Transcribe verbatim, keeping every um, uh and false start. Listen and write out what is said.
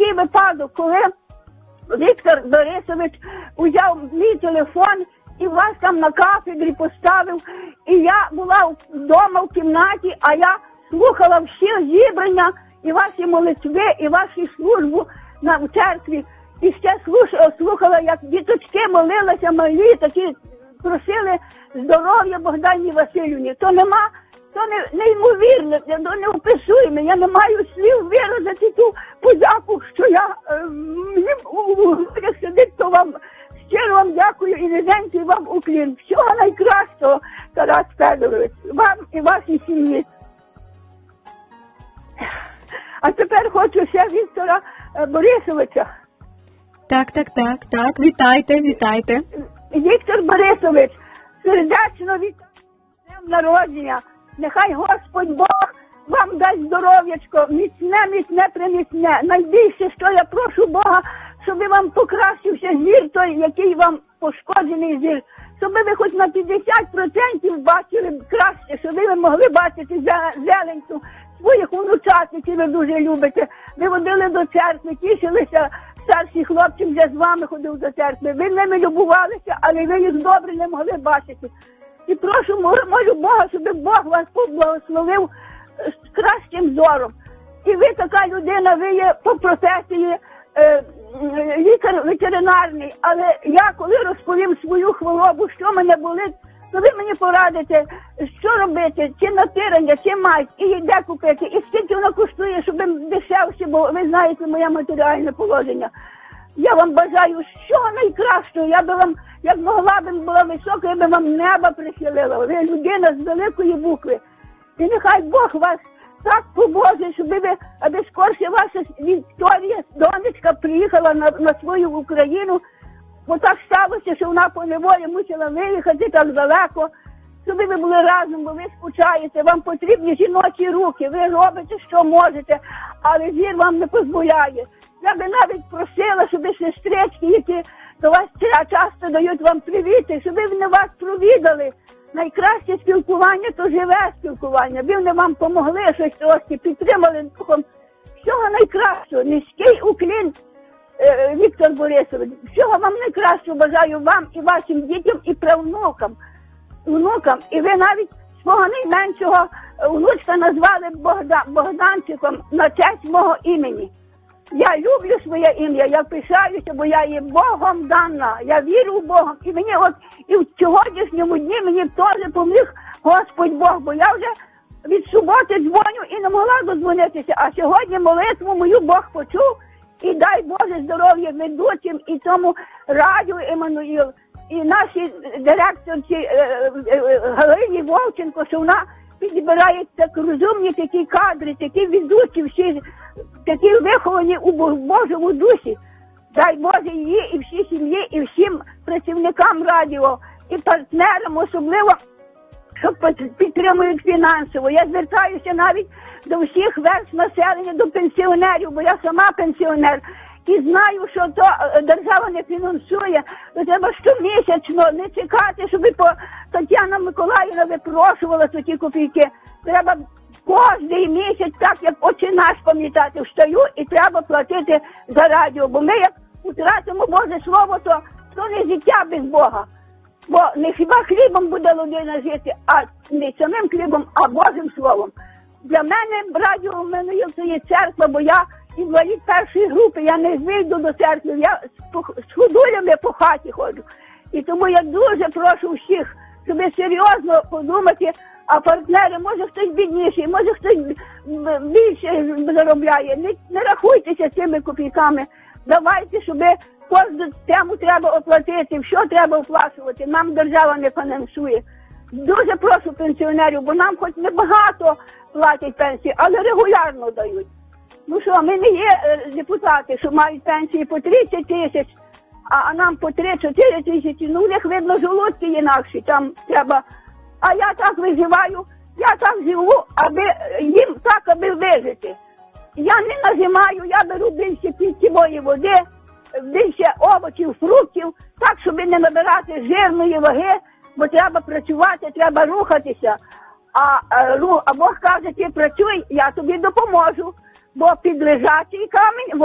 такий випадок, коли Віктор Борисович узяв мій телефон і вас там на кафедрі поставив, і я була вдома в кімнаті, а я слухала всі зібрання, і ваші молитви, і вашу службу на в церкві, і ще слухала, слухала, як діточки молилися малі, такі просили здоров'я Богдані Васильівні. То нема, то не, неймовірно, то не описуємо. Я не маю слів виразити ту подяку, що я е, мені у грудях сидить, то вам щиро вам дякую і низенький вам уклін. Всього найкращого, Тарас Федорович, вам і вашій сім'ї. А тепер хочу ще Віктора Борисовича. Так, так, так, так, вітайте, вітайте. Віктор Борисович, сердечно вітаю з днем народження. Нехай Господь Бог вам дасть здоров'ячко, міцне, міцне, приміцне. Найбільше, що я прошу Бога, щоб вам покращився зір той, який вам пошкоджений зір. Щоб ви хоч на п'ятдесят відсотків бачили краще, щоб ви могли бачити зеленцю своїх онучат, які ви дуже любите. Ви водили до церкви, тішилися, старший хлопчик вже з вами ходив до церкви. Ви ними любувалися, але ви їх добре не могли бачити. І прошу, молю Бога, щоб Бог вас поблагословив з кращим зором. І ви така людина, ви є по професії е, лікар ветеринарний, але я коли розповім свою хворобу, що мене болить, то ви мені порадите, що робити, чи натирання, чи мазь, і де купити, і скільки воно коштує, щоб дешевше, бо ви знаєте моє матеріальне положення. Я вам бажаю всього найкращого, я би вам, як могла б була висока, я би вам неба прихилила. Ви людина з великої букви. І нехай Бог вас так поможе, щоб ви, аби скорше ваша Вікторія, донечка, приїхала на, на свою Україну, бо так сталося, що вона по неволі мусила виїхати так далеко, щоб ви були разом, бо ви скучаєте, вам потрібні жіночі руки, ви робите, що можете, але зір вам не дозволяє. Я би навіть просила, щоб сестрички, які до вас часто дають вам привіти, щоб вони вас провідали. Найкраще спілкування – то живе спілкування. Ви вони вам помогли щось трошки, підтримали духом. Всього найкращого, низький уклін, е, Віктор Борисович. Всього вам найкращого бажаю вам і вашим дітям, і правнукам, внукам. І ви навіть свого найменшого внучка назвали Богдан, Богданчиком на честь мого імені. Я люблю своє ім'я, я пишаюся, бо я є Богом дана, я вірю в Бога. І мені от, і в сьогоднішньому дні мені теж поміг Господь Бог, бо я вже від суботи дзвоню і не могла додзвонитися, а сьогодні молитву мою Бог почув, і дай Боже здоров'я ведучим, і тому радіо Еммануїл, і нашій директорці е, е, е, Галині Вовченко, що вона підбирає так розумні такі кадри, такі ведучі, всі такі виховані у Божому дусі. Дай Боже її і всій сім'ї, і всім працівникам радіо, і партнерам особливо, що підтримують фінансово. Я звертаюся навіть до всіх верств населення, до пенсіонерів, бо я сама пенсіонер. І знаю, що то держава не фінансує, то треба щомісячно не чекати, щоб по Тетяна Миколаївна випрошувала ті копійки. Треба кожний місяць, так як Отче наш пам'ятати, встаю і треба платити за радіо. Бо ми як втратимо Боже Слово, то, то не життя без Бога. Бо не хіба хлібом буде людина жити, а не самим хлібом, а Божим Словом. Для мене радіо Еммануїл – це є церква, бо я інвалід першої групи, я не вийду до церкви, я з ходулями по хаті ходжу. І тому я дуже прошу всіх, щоб серйозно подумати, а партнери, може хтось бідніший, може хтось більше заробляє, не, не рахуйтеся цими копійками, давайте, щоб кожну тему треба оплатити, що треба оплачувати, нам держава не фінансує. Дуже прошу пенсіонерів, бо нам хоч небагато платять пенсії, але регулярно дають. Ну що, ми не є е, депутати, що мають пенсії по тридцять тисяч, а, а нам по три-чотири тисячі. Ну, у них, видно, жолудки інакші, там треба. А я так виживаю, я так живу, аби їм так, аби вижити. Я не нажимаю, я беру більше питьової води, більше овочів, фруктів, так, щоб не набирати жирної ваги, бо треба працювати, треба рухатися. А, а, а Бог каже, ти працюй, я тобі допоможу. Бо під лежачий камінь